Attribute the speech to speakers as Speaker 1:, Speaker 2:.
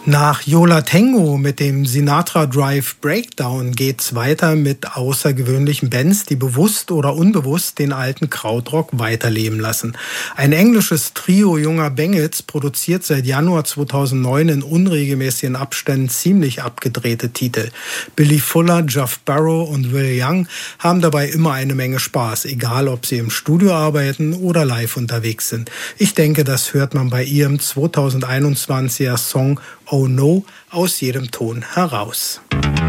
Speaker 1: Nach Yola Tengo mit dem Sinatra Drive Breakdown geht's weiter mit außergewöhnlichen Bands, die bewusst oder unbewusst den alten Krautrock weiterleben lassen. Ein englisches Trio junger Bengels produziert seit Januar 2009 in unregelmäßigen Abständen ziemlich abgedrehte Titel. Billy Fuller, Geoff Barrow und Will Young haben dabei immer eine Menge Spaß, egal ob sie im Studio arbeiten oder live unterwegs sind. Ich denke, das hört man bei ihrem 2021er Song Oh No aus jedem Ton heraus.